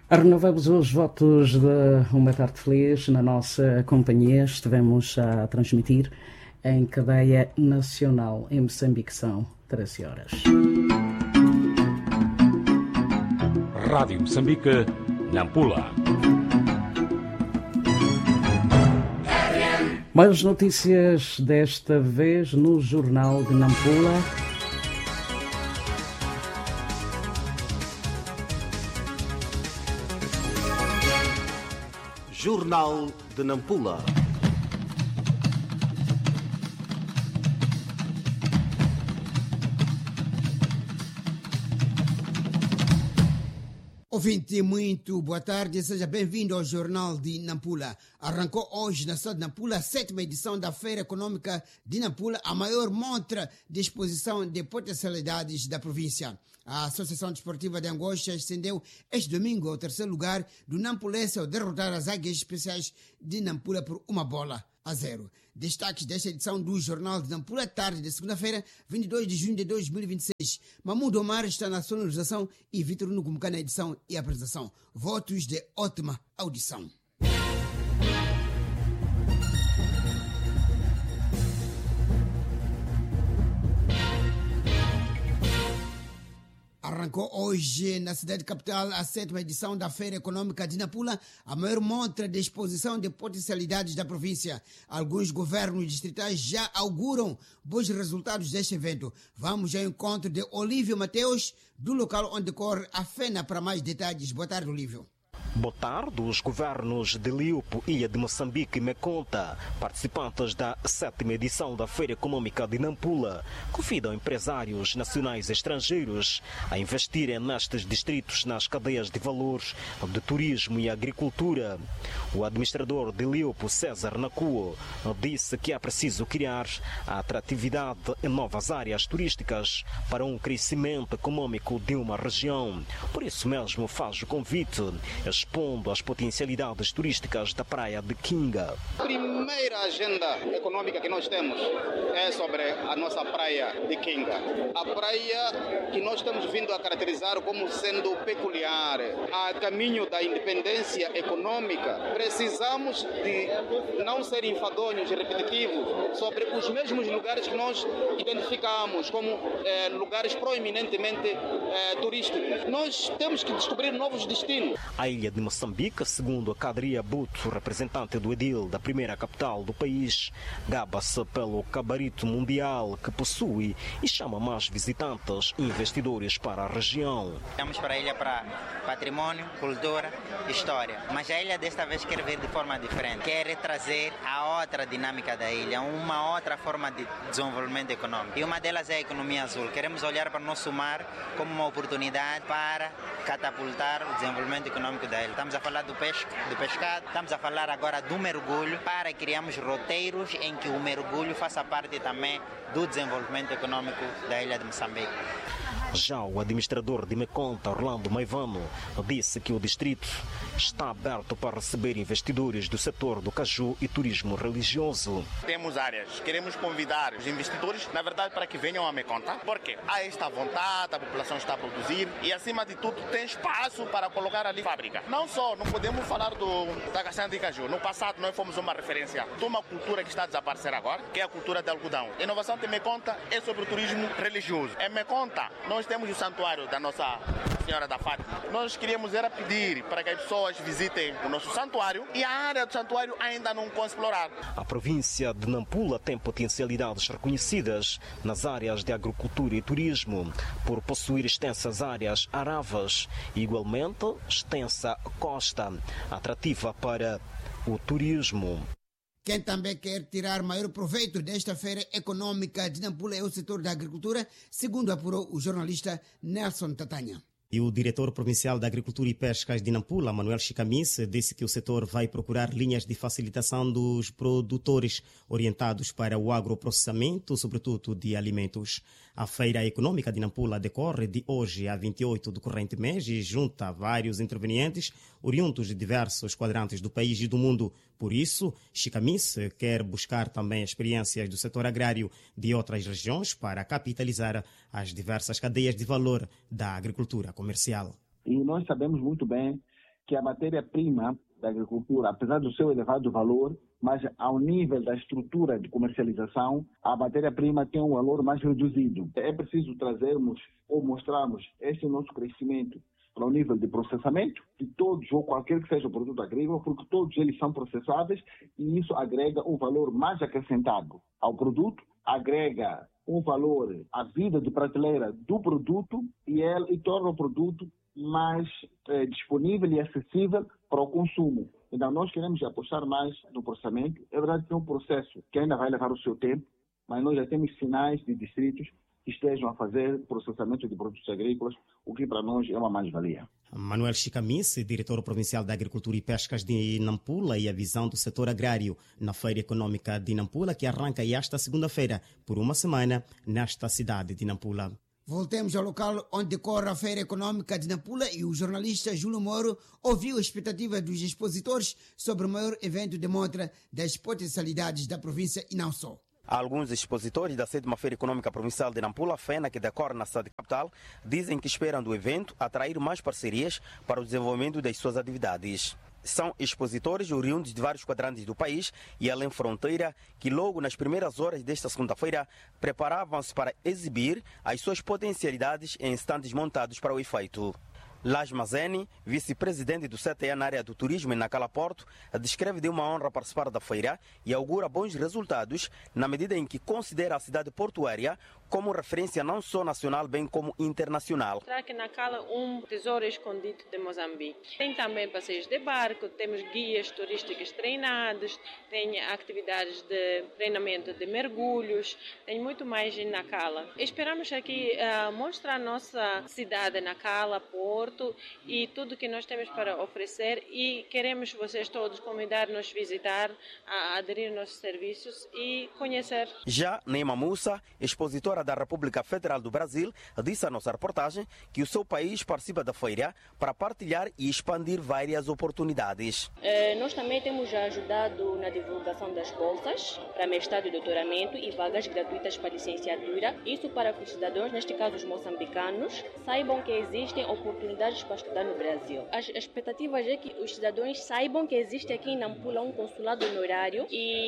Renovamos os votos de uma tarde feliz na nossa companhia. Estivemos a transmitir em cadeia nacional em Moçambique. São 13 horas. Rádio Moçambique, Nampula. Mais notícias desta vez no Jornal de Nampula. Jornal de Nampula. Ouvinte, muito boa tarde, seja bem-vindo ao Jornal de Nampula. Arrancou hoje na cidade de Nampula a 7ª edição da Feira Econômica de Nampula, a maior montra de exposição de potencialidades da província. A Associação Desportiva de Angosta estendeu este domingo ao 3º lugar do Nampulense ao derrotar as Águias Especiais de Nampula por 1-0. Destaques desta edição do Jornal de Nampula, tarde de segunda-feira, 22 de junho de 2026. Mahmoud Omar está na sonorização e Vitor Nucumca na edição e apresentação. Votos de ótima audição. Arrancou hoje na cidade capital a 7ª edição da Feira Econômica de Nampula, a maior montra de exposição de potencialidades da província. Alguns governos distritais já auguram bons resultados deste evento. Vamos ao encontro de Olívio Mateus, do local onde decorre a FENA, para mais detalhes. Boa tarde, Olívio. Boa tarde, os governos de Liopo, Ilha de Moçambique e Meconta, participantes da 7ª edição da Feira Econômica de Nampula, convidam empresários nacionais e estrangeiros a investirem nestes distritos nas cadeias de valor de turismo e agricultura. O administrador de Liopo, César Nacuo, disse que é preciso criar a atratividade em novas áreas turísticas para um crescimento econômico de uma região. Por isso mesmo faz o convite, expondo as potencialidades turísticas da praia de Kinga. A primeira agenda econômica que nós temos é sobre a nossa praia de Kinga. A praia que nós estamos vindo a caracterizar como sendo peculiar. A caminho da independência econômica, precisamos de não ser enfadonhos e repetitivos sobre os mesmos lugares que nós identificamos como lugares proeminentemente turísticos. Nós temos que descobrir novos destinos. A ilha de Moçambique, segundo a Kadria Buto, representante do edil da primeira capital do país, gaba-se pelo cabarito mundial que possui e chama mais visitantes e investidores para a região. Estamos para a ilha para patrimônio, cultura, história. Mas a ilha desta vez quer ver de forma diferente. Quer trazer a outra dinâmica da ilha, uma outra forma de desenvolvimento econômico. E uma delas é a economia azul. Queremos olhar para o nosso mar como uma oportunidade para catapultar o desenvolvimento econômico da ilha. Estamos a falar do pescado, estamos a falar agora do mergulho, para criarmos roteiros em que o mergulho faça parte também do desenvolvimento econômico da ilha de Moçambique. Já o administrador de Meconta, Orlando Maivano, disse que o distrito está aberto para receber investidores do setor do caju e turismo religioso. Temos áreas, queremos convidar os investidores, na verdade, para que venham a Meconta, porque há esta vontade, a população está a produzir e, acima de tudo, tem espaço para colocar ali fábrica. Não podemos falar da castanha de caju. No passado, nós fomos uma referência de uma cultura que está a desaparecer agora, que é a cultura de algodão. A inovação de Meconta é sobre o turismo religioso. Em Meconta, nós temos o santuário da Nossa Senhora da Fátima. Nós queríamos era pedir para que as pessoas visitem o nosso santuário e a área do santuário ainda não foi explorada. A província de Nampula tem potencialidades reconhecidas nas áreas de agricultura e turismo, por possuir extensas áreas aravas e, igualmente, extensa costa, atrativa para o turismo. Quem também quer tirar maior proveito desta feira econômica de Nampula é o setor da agricultura, segundo apurou o jornalista Nelson Tatanha. E o diretor provincial da Agricultura e Pescas de Nampula, Manuel Chicamice, disse que o setor vai procurar linhas de facilitação dos produtores orientados para o agroprocessamento, sobretudo de alimentos. A Feira Econômica de Nampula decorre de hoje a 28 do corrente mês e junta vários intervenientes oriundos de diversos quadrantes do país e do mundo. Por isso, Chicamice quer buscar também experiências do setor agrário de outras regiões para capitalizar as diversas cadeias de valor da agricultura comercial. E nós sabemos muito bem que a matéria-prima da agricultura, apesar do seu elevado valor, mas ao nível da estrutura de comercialização, a matéria-prima tem um valor mais reduzido. É preciso trazermos ou mostrarmos este nosso crescimento para o nível de processamento de todos ou qualquer que seja o produto agrícola, porque todos eles são processados e isso agrega um valor mais acrescentado ao produto, agrega um valor à vida de prateleira do produto e torna o produto mais disponível e acessível para o consumo. Então, nós queremos apostar mais no processamento. É verdade que é um processo que ainda vai levar o seu tempo, mas nós já temos sinais de distritos que estejam a fazer processamento de produtos agrícolas, o que para nós é uma mais-valia. Manuel Chicamice, diretor provincial da Agricultura e Pescas de Nampula, e a visão do setor agrário na Feira Econômica de Nampula, que arranca esta segunda-feira por uma semana nesta cidade de Nampula. Voltemos ao local onde decorre a Feira Econômica de Nampula e o jornalista Júlio Moro ouviu a expectativa dos expositores sobre o maior evento de mostra das potencialidades da província e não só. Alguns expositores da 7ª Feira Econômica Provincial de Nampula, FENA, que decorre na cidade capital, dizem que esperam do evento atrair mais parcerias para o desenvolvimento das suas atividades. São expositores oriundos de vários quadrantes do país e além fronteira que logo nas primeiras horas desta segunda-feira preparavam-se para exibir as suas potencialidades em estandes montados para o efeito. Las Mazeni, vice-presidente do CTA na área do turismo em Nacala Porto, descreve de uma honra participar da feira e augura bons resultados na medida em que considera a cidade portuária como referência não só nacional, bem como internacional. Será que Nacala um tesouro escondido de Moçambique? Tem também passeios de barco, temos guias turísticos treinados, tem atividades de treinamento de mergulhos, tem muito mais em Nacala. Esperamos aqui mostrar a nossa cidade Nacala, Porto e tudo que nós temos para oferecer e queremos vocês todos convidar-nos a visitar, a aderir aos nossos serviços e conhecer. Já Neima Mussa, expositora da República Federal do Brasil, disse à nossa reportagem que o seu país participa da feira para partilhar e expandir várias oportunidades. Nós também temos ajudado na divulgação das bolsas para mestrado e doutoramento e vagas gratuitas para licenciatura. Isso para que os cidadãos, neste caso os moçambicanos, saibam que existem oportunidades para estudar no Brasil. As expectativas é que os cidadãos saibam que existe aqui em Nampula um consulado honorário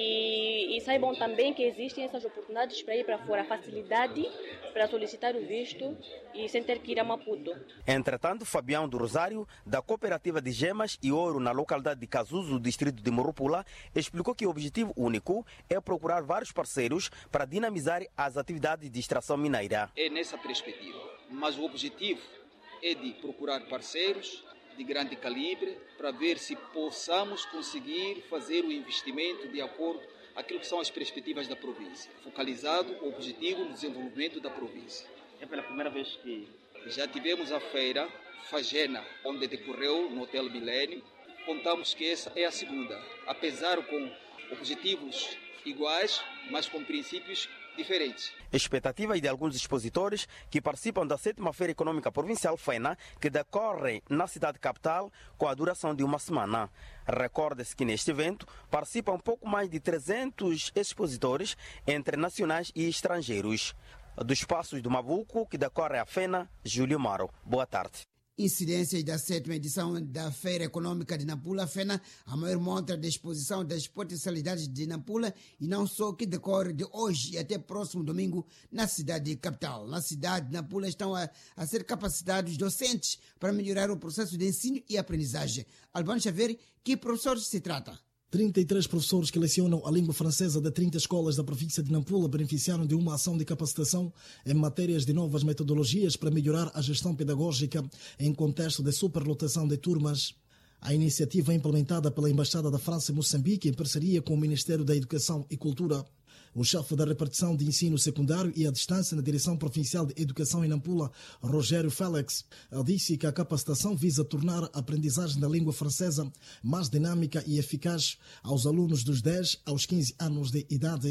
e saibam também que existem essas oportunidades para ir para fora, facilidade para solicitar o visto e sem ter que ir a Maputo. Entretanto, Fabião do Rosário, da Cooperativa de Gemas e Ouro na localidade de Casuzo, distrito de Morupula, explicou que o objetivo único é procurar vários parceiros para dinamizar as atividades de extração mineira. É nessa perspectiva, mas o objetivo é de procurar parceiros de grande calibre para ver se possamos conseguir fazer o investimento de acordo aquilo que são as perspectivas da província, focalizado o objetivo no desenvolvimento da província. É pela primeira vez que já tivemos a feira Fagena, onde decorreu no Hotel Milênio. Contamos que essa é a segunda, apesar com objetivos iguais, mas com princípios diferentes. Expectativas de alguns expositores que participam da 7ª Feira Econômica Provincial FENA, que decorre na cidade capital com a duração de uma semana. Recorde-se que neste evento participam um pouco mais de 300 expositores, entre nacionais e estrangeiros. Dos Passos do Mabuco, que decorre a FENA, Júlio Maro. Boa tarde. Incidências da 7ª edição da Feira Econômica de Nampula, FENA, a maior montra de exposição das potencialidades de Nampula e não só, que decorre de hoje e até próximo domingo na cidade capital. Na cidade de Nampula estão a ser capacitados docentes para melhorar o processo de ensino e aprendizagem. Albano Xavier, que professores se trata? 33 professores que lecionam a língua francesa de 30 escolas da província de Nampula beneficiaram de uma ação de capacitação em matérias de novas metodologias para melhorar a gestão pedagógica em contexto de superlotação de turmas. A iniciativa é implementada pela Embaixada da França em Moçambique em parceria com o Ministério da Educação e Cultura. O chefe da repartição de ensino secundário e à distância na Direção Provincial de Educação em Nampula, Rogério Félix, disse que a capacitação visa tornar a aprendizagem da língua francesa mais dinâmica e eficaz aos alunos dos 10 aos 15 anos de idade.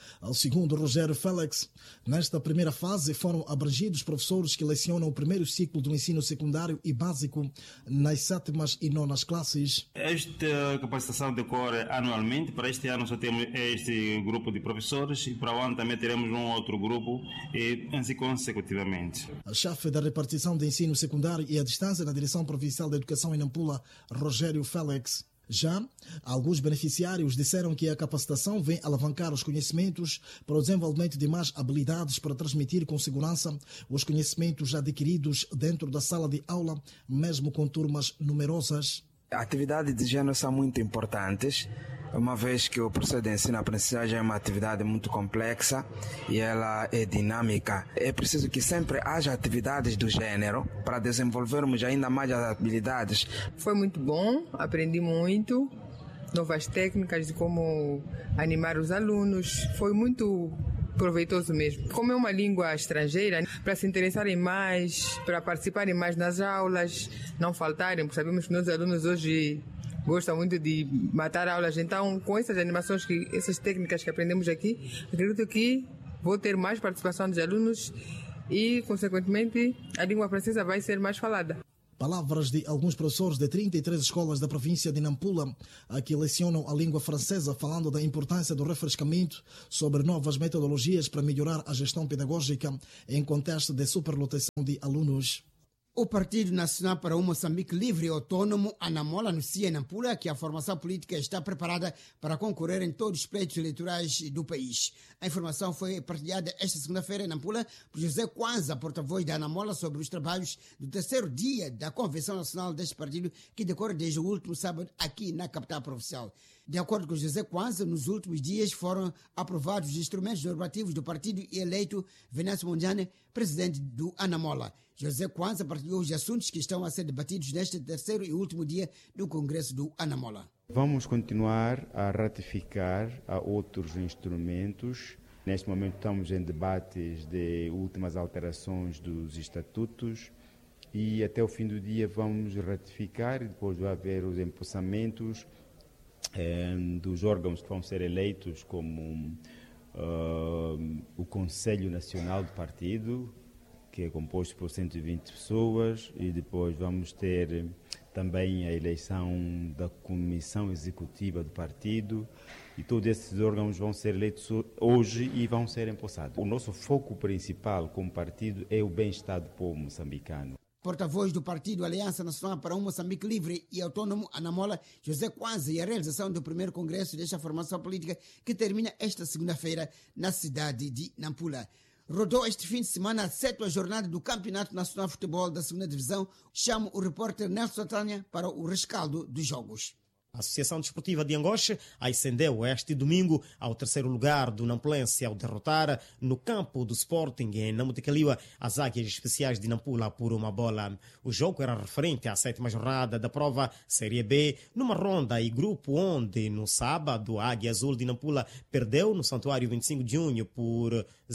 Segundo Rogério Félix, nesta primeira fase foram abrangidos professores que lecionam o primeiro ciclo do ensino secundário e básico nas 7ª e 9ª classes. Esta capacitação decorre anualmente. Para este ano só temos este grupo de professores e para o ano também teremos um outro grupo e assim consecutivamente. A chefe da repartição de ensino secundário e à distância na Direção Provincial da Educação em Nampula, Rogério Félix. Já, alguns beneficiários disseram que a capacitação vem alavancar os conhecimentos para o desenvolvimento de mais habilidades para transmitir com segurança os conhecimentos adquiridos dentro da sala de aula, mesmo com turmas numerosas. Atividades de género são muito importantes, uma vez que o processo de ensino-aprendizagem é uma atividade muito complexa e ela é dinâmica. É preciso que sempre haja atividades do gênero para desenvolvermos ainda mais as habilidades. Foi muito bom, aprendi muito, novas técnicas de como animar os alunos, foi muito proveitoso mesmo. Como é uma língua estrangeira, para se interessarem mais, para participarem mais nas aulas, não faltarem, porque sabemos que meus alunos hoje gostam muito de matar aulas, então com essas animações, essas técnicas que aprendemos aqui, acredito que vou ter mais participação dos alunos e, consequentemente, a língua francesa vai ser mais falada. Palavras de alguns professores de 33 escolas da província de Nampula que lecionam a língua francesa, falando da importância do refrescamento sobre novas metodologias para melhorar a gestão pedagógica em contexto de superlotação de alunos. O Partido Nacional para o Moçambique Livre e Autônomo, ANAMOL, anuncia em Nampula que a formação política está preparada para concorrer em todos os pleitos eleitorais do país. A informação foi partilhada esta segunda-feira em Nampula por José Kwanza, porta-voz da ANAMOL, sobre os trabalhos do terceiro dia da Convenção Nacional deste partido, que decorre desde o último sábado aqui na capital provincial. De acordo com José Kwanza, nos últimos dias foram aprovados os instrumentos normativos do partido e eleito Venâncio Mondlane, presidente do ANAMOL. José Kwanza partilhou os assuntos que estão a ser debatidos neste terceiro e último dia do Congresso do ANAMOL. Vamos continuar a ratificar outros instrumentos. Neste momento estamos em debates de últimas alterações dos estatutos e até o fim do dia vamos ratificar e depois vai haver os empossamentos dos órgãos que vão ser eleitos, como o Conselho Nacional do Partido, que é composto por 120 pessoas, e depois vamos ter também a eleição da Comissão Executiva do Partido, e todos esses órgãos vão ser eleitos hoje e vão ser empossados. O nosso foco principal como partido é o bem-estar do povo moçambicano. Porta-voz do Partido Aliança Nacional para um Moçambique Livre e Autônomo, ANAMOL, José Kwanza, e a realização do primeiro congresso desta formação política que termina esta segunda-feira na cidade de Nampula. Rodou este fim de semana a 7ª jornada do Campeonato Nacional de Futebol da 2ª Divisão. Chamo o repórter Nelson Tânia para o rescaldo dos jogos. A Associação Desportiva de Angoche ascendeu este domingo ao terceiro lugar do Nampulense ao derrotar no campo do Sporting em Namuticaliwa as Águias Especiais de Nampula por 1-bola. O jogo era referente à 7ª jornada da prova Série B, numa ronda e grupo onde no sábado a Águia Azul de Nampula perdeu no Santuário 25 de Junho por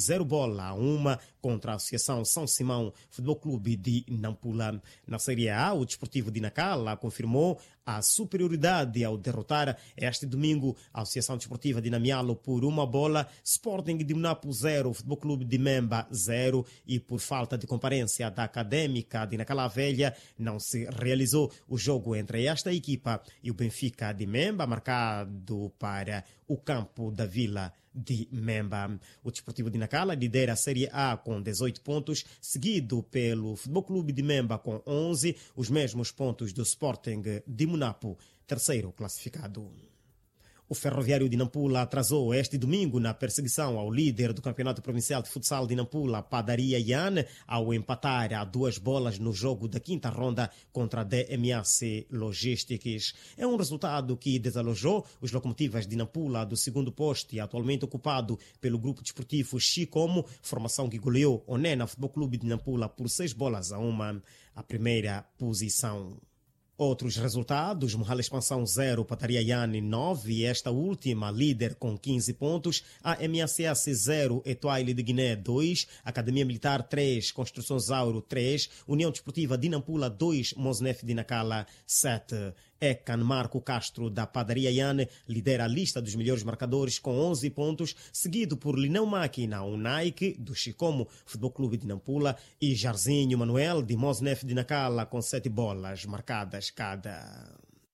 0-1 contra a Associação São Simão Futebol Clube de Nampula. Na Série A, o Desportivo de Nacala confirmou a superioridade ao derrotar este domingo a Associação Desportiva de Namialo por 1-bola, Sporting de Munapo 0, Futebol Clube de Memba 0, e por falta de comparência da Académica de Nacala Velha não se realizou o jogo entre esta equipa e o Benfica de Memba, marcado para o campo da Vila de Memba. O Desportivo de Nacala lidera a Série A com 18 pontos, seguido pelo Futebol Clube de Memba com 11, os mesmos pontos do Sporting de Munapo, terceiro classificado. O Ferroviário de Nampula atrasou este domingo na perseguição ao líder do Campeonato Provincial de Futsal de Nampula, Padaria Ian, ao empatar a 2 no jogo da 5ª ronda contra a DMAC Logistics. É um resultado que desalojou os Locomotivas de Nampula do 2º posto, atualmente ocupado pelo grupo desportivo Chicomo, formação que goleou o Nena Futebol Clube de Nampula por 6-1, a primeira posição. Outros resultados: Mohale Expansão 0, Pataria Yane 9, e esta última líder com 15 pontos, a MACS 0, Etoile de Guiné 2, Academia Militar 3, Construção Zauro 3, União Desportiva de Nampula 2, Mosnef de Nacala 7. Ekan Marco Castro, da Padaria Yane, lidera a lista dos melhores marcadores com 11 pontos, seguido por Linão Máquina, o Nike, do Chicomo Futebol Clube de Nampula, e Jarzinho Manuel, de Mosnef de Nacala, com 7 bolas marcadas cada.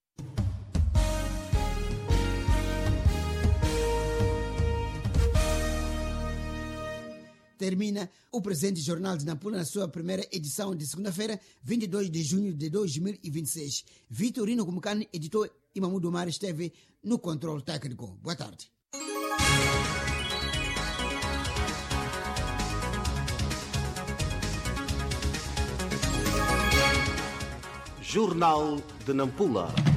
Termina o presente Jornal de Nampula na sua primeira edição de segunda-feira, 22 de junho de 2026. Vitorino Kumukani, editor, e Mamudu Omar esteve no controle técnico. Boa tarde. Jornal de Nampula.